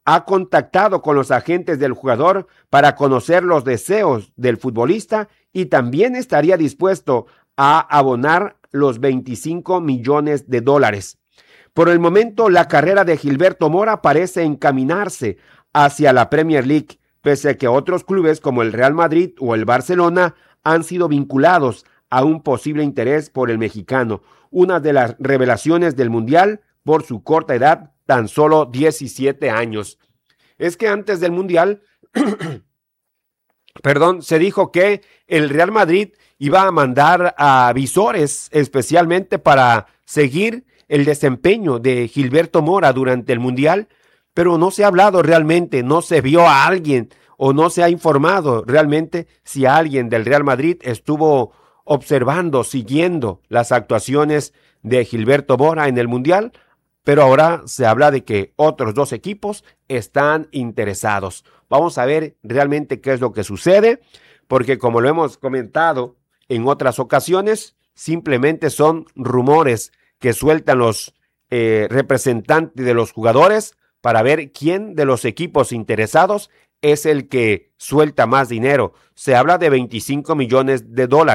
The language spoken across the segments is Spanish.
ha contactado con los agentes del jugador para conocer los deseos del futbolista y también estaría dispuesto a abonar los $25 millones. Por el momento, la carrera de Gilberto Mora parece encaminarse hacia la Premier League, pese a que otros clubes como el Real Madrid o el Barcelona han sido vinculados a un posible interés por el mexicano, una de las revelaciones del Mundial por su corta edad, tan solo 17 años. Es que antes del Mundial, se dijo que el Real Madrid iba a mandar a visores especialmente para seguir el desempeño de Gilberto Mora durante el Mundial, pero no se ha hablado realmente, no se vio a alguien o no se ha informado realmente si alguien del Real Madrid estuvo observando, siguiendo las actuaciones de Gilberto Mora en el Mundial, pero ahora se habla de que otros dos equipos están interesados. Vamos a ver realmente qué es lo que sucede, porque como lo hemos comentado en otras ocasiones, simplemente son rumores que sueltan los representantes de los jugadores para ver quién de los equipos interesados es el que suelta más dinero. Se habla de $25 millones,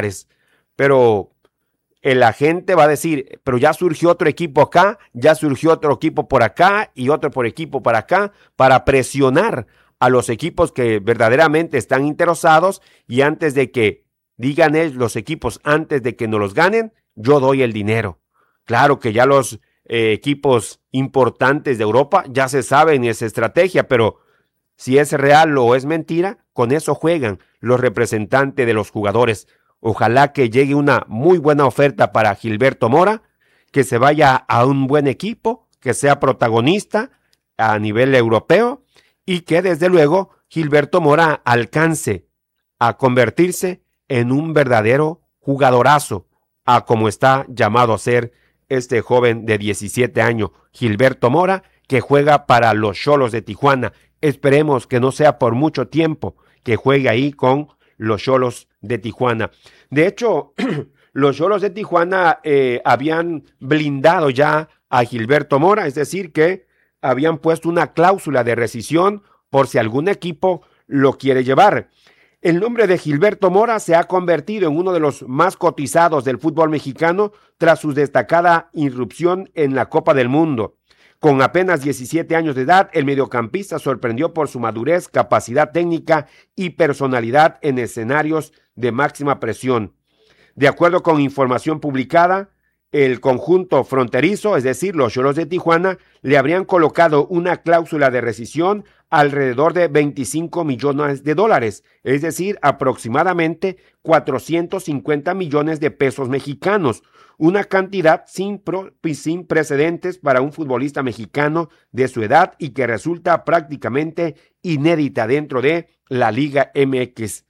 pero el agente va a decir, pero ya surgió otro equipo acá, ya surgió otro equipo por acá y otro por equipo para acá, para presionar a los equipos que verdaderamente están interesados, y antes de que digan los equipos, antes de que nos los ganen, yo doy el dinero. Claro que ya los equipos importantes de Europa ya se saben esa estrategia, pero si es real o es mentira, con eso juegan los representantes de los jugadores. Ojalá que llegue una muy buena oferta para Gilberto Mora, que se vaya a un buen equipo, que sea protagonista a nivel europeo y que desde luego Gilberto Mora alcance a convertirse en un verdadero jugadorazo, a como está llamado a ser este joven de 17 años, Gilberto Mora, que juega para los Xolos de Tijuana. Esperemos que no sea por mucho tiempo que juegue ahí con los Xolos de Tijuana. De hecho, los Xolos de Tijuana habían blindado ya a Gilberto Mora, es decir, que habían puesto una cláusula de rescisión por si algún equipo lo quiere llevar. El nombre de Gilberto Mora se ha convertido en uno de los más cotizados del fútbol mexicano tras su destacada irrupción en la Copa del Mundo. Con apenas 17 años de edad, el mediocampista sorprendió por su madurez, capacidad técnica y personalidad en escenarios de máxima presión. De acuerdo con información publicada, el conjunto fronterizo, es decir, los Xolos de Tijuana, le habrían colocado una cláusula de rescisión alrededor de $25 millones, es decir, aproximadamente 450 millones de pesos mexicanos, una cantidad sin precedentes para un futbolista mexicano de su edad y que resulta prácticamente inédita dentro de la Liga MX.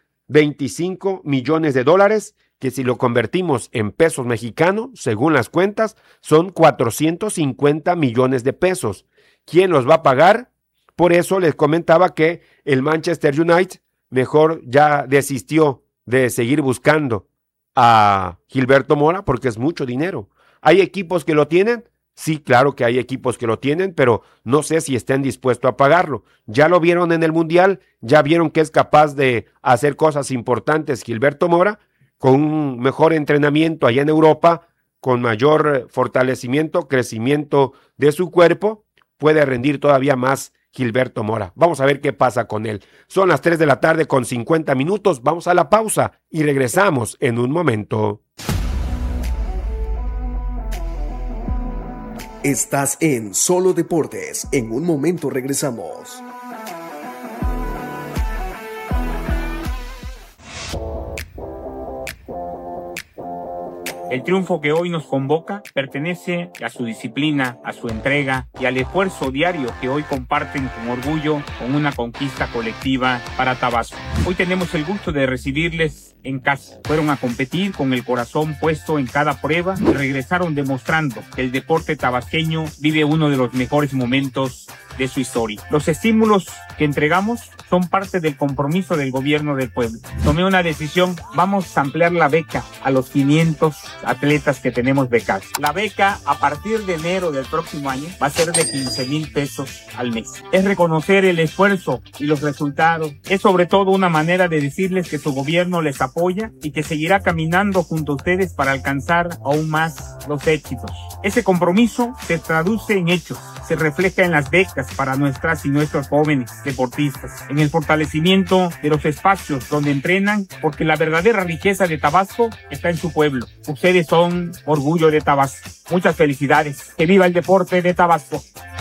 $25 millones, que si lo convertimos en pesos mexicanos, según las cuentas, son 450 millones de pesos. ¿Quién los va a pagar? Por eso les comentaba que el Manchester United mejor ya desistió de seguir buscando a Gilberto Mora porque es mucho dinero. ¿Hay equipos que lo tienen? Sí, claro que hay equipos que lo tienen, pero no sé si estén dispuestos a pagarlo. Ya lo vieron en el Mundial, ya vieron que es capaz de hacer cosas importantes Gilberto Mora, con un mejor entrenamiento allá en Europa, con mayor fortalecimiento, crecimiento de su cuerpo, puede rendir todavía más Gilberto Mora. Vamos a ver qué pasa con él. Son las 3 de la tarde con 50 minutos. Vamos a la pausa y regresamos en un momento. Estás en Solo Deportes. En un momento regresamos. El triunfo que hoy nos convoca pertenece a su disciplina, a su entrega y al esfuerzo diario que hoy comparten con orgullo con una conquista colectiva para Tabasco. Hoy tenemos el gusto de recibirles en casa. Fueron a competir con el corazón puesto en cada prueba y regresaron demostrando que el deporte tabasqueño vive uno de los mejores momentos de su historia. Los estímulos que entregamos son parte del compromiso del gobierno del pueblo. Tomé una decisión, vamos a ampliar la beca a los 500 atletas que tenemos becados. La beca a partir de enero del próximo año va a ser de 15,000 pesos al mes. Es reconocer el esfuerzo y los resultados. Es sobre todo una manera de decirles que su gobierno les apoya y que seguirá caminando junto a ustedes para alcanzar aún más los éxitos. Ese compromiso se traduce en hechos, se refleja en las becas para nuestras y nuestros jóvenes deportistas, en el fortalecimiento de los espacios donde entrenan, porque la verdadera riqueza de Tabasco está en su pueblo. Ustedes son orgullo de Tabasco. Muchas felicidades. Que viva el deporte de Tabasco.